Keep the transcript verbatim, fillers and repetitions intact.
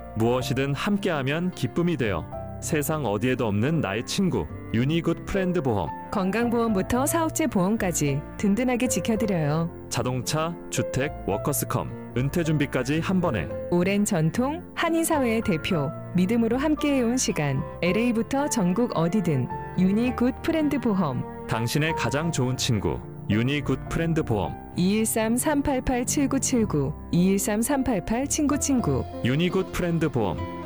무엇이든 함께하면 기쁨이 되어 세상 어디에도 없는 나의 친구 유니굿 프렌드 보험. 건강보험부터 사업체 보험까지 든든하게 지켜드려요. 자동차, 주택, 워커스컴, 은퇴 준비까지 한 번에. 오랜 전통, 한인사회의 대표, 믿음으로 함께해온 시간, 엘에이부터 전국 어디든 유니굿 프렌드 보험. 당신의 가장 좋은 친구 유니굿 프렌드 보험. 이일삼 삼팔팔 칠구칠구 이일삼 삼팔팔 친구 친구 유니굿 프렌드 보험.